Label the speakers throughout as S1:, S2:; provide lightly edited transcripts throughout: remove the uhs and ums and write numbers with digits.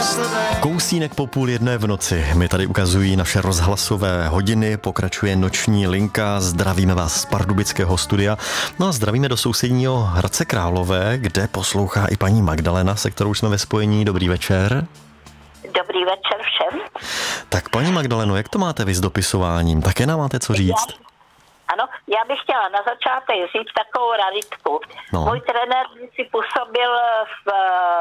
S1: Kousínek po 12:30 v noci. Mi tady ukazují naše rozhlasové hodiny, pokračuje noční linka, zdravíme vás z pardubického studia, no a zdravíme do sousedního Hradce Králové, kde poslouchá i paní Magdalena, se kterou jsme ve spojení. Dobrý večer.
S2: Dobrý večer všem.
S1: Tak paní Magdaleno, jak to máte vy s dopisováním? Také nám máte co říct?
S2: Ano, já bych chtěla na začátek říct takovou raditku.
S1: No.
S2: Můj trenér si působil v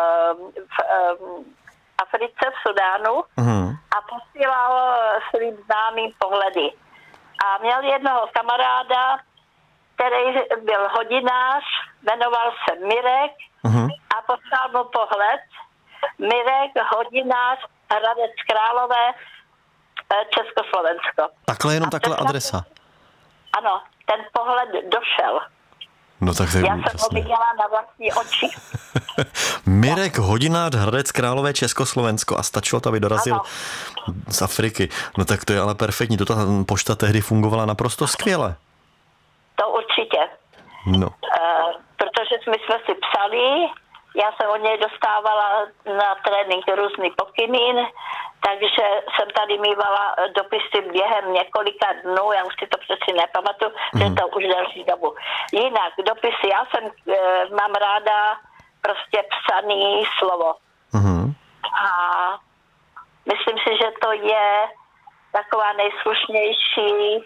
S2: Africe, v Sudánu a posílal svým známým pohledy. A měl jednoho kamaráda, který byl hodinář, jmenoval se Mirek a poslal mu pohled. Mirek, hodinář, Hradec Králové, Československo.
S1: Takhle jenom takhle adresa?
S2: Ano, ten pohled došel.
S1: No tak to je
S2: Já jsem ho viděla na vlastní oči.
S1: Mirek, hodinář, Hradec Králové, Československo a stačilo to, aby dorazil z Afriky. No tak to je ale perfektní, to ta pošta tehdy fungovala naprosto skvěle.
S2: To určitě.
S1: No.
S2: Protože my jsme si psali, já jsem od něj dostávala na trénink různý pokyny, takže jsem tady mývala dopisy během několika dnů, já už si to přeci nepamatuju, že to už delší dobu. Jinak dopisy, já mám ráda prostě psaný slovo. A myslím si, že to je taková nejslušnější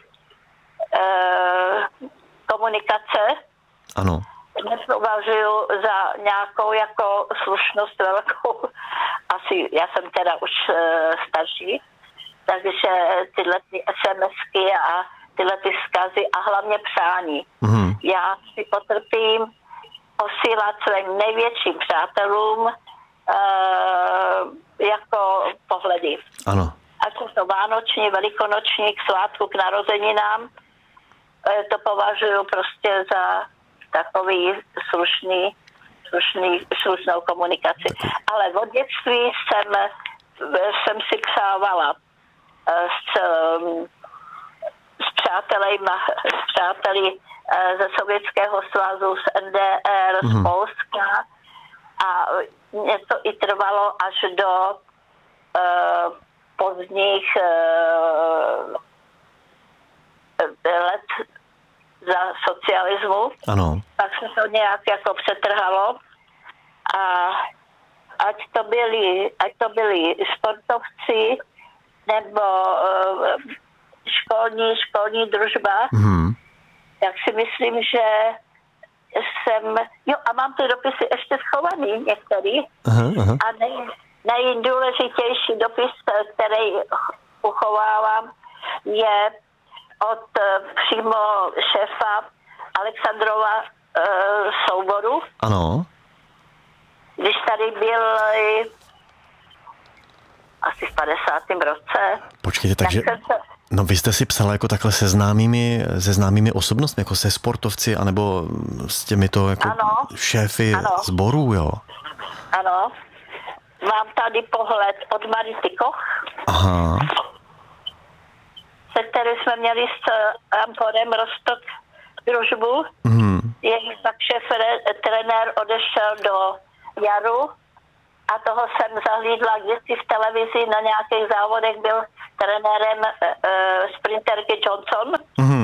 S2: komunikace.
S1: Ano.
S2: Nepovažuji za nějakou jako slušnost velkou. Asi, já jsem teda už starší, takže tyhle ty SMSky a tyhle ty vzkazy a hlavně přání. Já si potrpím posílat svým největším přátelům jako pohledy.
S1: Ano.
S2: Ať je to vánoční, velikonoční, k svátku, k narozeninám, to považuji prostě za takový slušnou komunikaci. Ale od dětství jsem si psávala s přáteli ze Sovětského svazu, z NDR, z Polska a mě to i trvalo až do pozdních let za socialismu.
S1: Ano.
S2: Tak se to nějak jako přetrhalo a ať to byli sportovci nebo školní družba, tak si myslím, že a mám ty dopisy ještě schovaný některý a nejdůležitější dopis, který uchovávám, je od přímo šéfa Alexandrova souboru.
S1: Ano.
S2: Když tady byl asi v 50. roce.
S1: Počkejte, takže no vy jste si psala jako takhle se známými osobnostmi, jako se sportovci, anebo s těmito jako šéfy sborů, jo?
S2: Ano. Mám tady pohled od Marity Koch.
S1: Aha.
S2: Se kterým jsme měli s Amporem Rostok družbu. Jejich pak trenér odešel do Jaru a toho jsem zahlídla kdysi v televizi na nějakých závodech, byl trenérem sprinterky Johnson.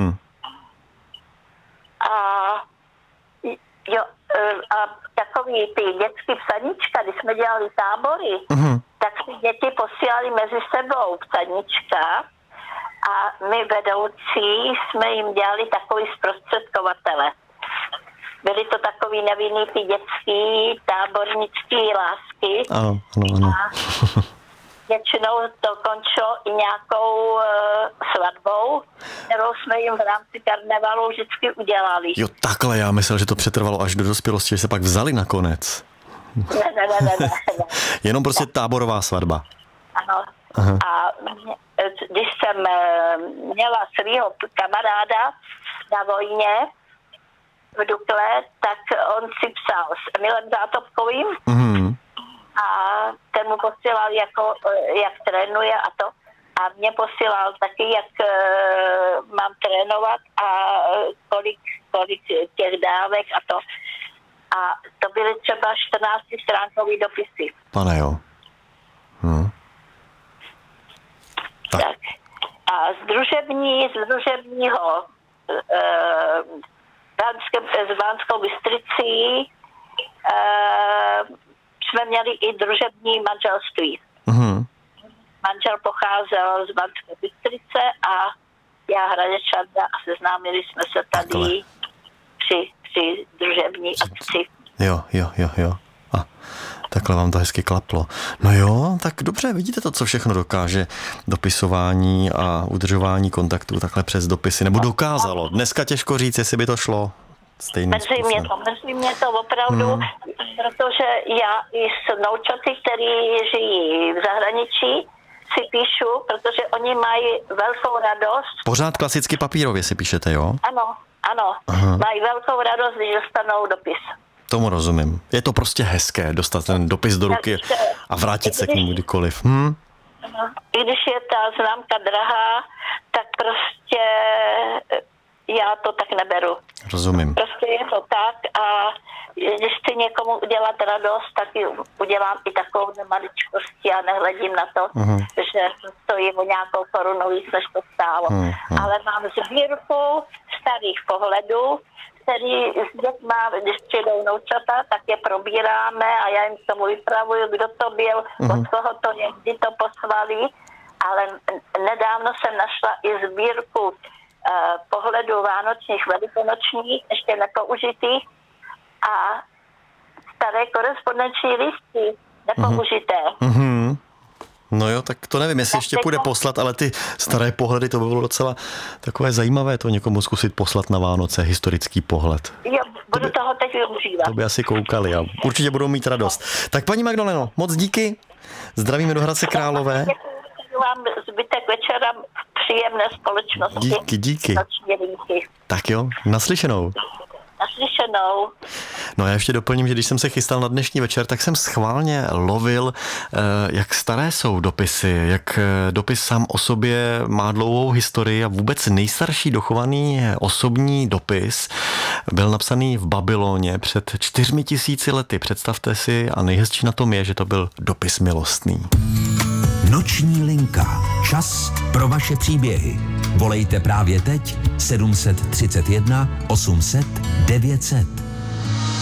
S2: A takový ty dětský psaníčka, když jsme dělali tábory, tak si děti posílali mezi sebou psaníčka a my vedoucí jsme jim dělali takový zprostředkovatele. Byly to takový nevinný ty dětský tábornický lásky.
S1: Ano.
S2: A většinou to končilo i nějakou svatbou, kterou jsme jim v rámci karnevalu vždycky udělali.
S1: Jo, takhle, já myslel, že to přetrvalo až do dospělosti, že se pak vzali nakonec.
S2: Ne.
S1: Jenom prostě táborová svatba.
S2: Ano. Aha. A když jsem měla svého kamaráda na vojně v Dukle, tak on si psal s Emilem Zátopkovým a ten mu posílal, jak trénuje a to. A mě posílal taky, jak mám trénovat a kolik těch dávek a to. A to byly třeba 14stránkový dopisy.
S1: Pane jo.
S2: Tak. A z družebního s Banskou Bystricí jsme měli i družební manželství. Manžel pocházel z Banské Bystrice a já Hradečanda a seznámili jsme se tady při družební akci.
S1: Jo. A takhle vám to hezky klaplo. No jo, tak dobře, vidíte to, co všechno dokáže dopisování a udržování kontaktů takhle přes dopisy, nebo dokázalo. Dneska těžko říct, jestli by to šlo stejným způsobem.
S2: Mrzí mě to opravdu, protože já i s noučaty, který žijí v zahraničí, si píšu, protože oni mají velkou radost.
S1: Pořád klasicky papírově si píšete, jo?
S2: Ano. Aha. Mají velkou radost, když dostanou dopis.
S1: Tomu rozumím. Je to prostě hezké dostat ten dopis do ruky a vrátit se k němu kdykoliv.
S2: I když je ta známka drahá, tak prostě já to tak neberu.
S1: Rozumím.
S2: Prostě je to tak a když chci někomu udělat radost, tak udělám i takovou maličkosti a nehledím na to, že stojí o nějakou korunu víc, než to stálo. Ale mám sbírku starých pohledů, který s dětma, když přijdou noučata, tak je probíráme a já jim k tomu vypravuju, kdo to byl, od koho to je, kdy to poslali. Ale nedávno jsem našla i sbírku pohledů vánočních, velikonočních, ještě nepoužitých a staré korespondenční listy, nepoužité.
S1: No jo, tak to nevím, jestli ještě půjde poslat, ale ty staré pohledy, to by bylo docela takové zajímavé to někomu zkusit poslat na Vánoce, historický pohled.
S2: Jo, budu toho teď využívat.
S1: To by asi koukali a určitě budou mít radost. Tak paní Magdaleno, moc díky, zdravíme do Hradce Králové.
S2: Děkuji vám zbytek večera příjemné společnosti.
S1: Díky. Tak jo, naslyšenou. No já ještě doplním, že když jsem se chystal na dnešní večer, tak jsem schválně lovil, jak staré jsou dopisy, jak dopis sám o sobě má dlouhou historii a vůbec nejstarší dochovaný osobní dopis byl napsaný v Babyloně před 4000 lety. Představte si, a nejhezčí na tom je, že to byl dopis milostný.
S3: Noční linka. Čas pro vaše příběhy. Volejte právě teď 731 800 900.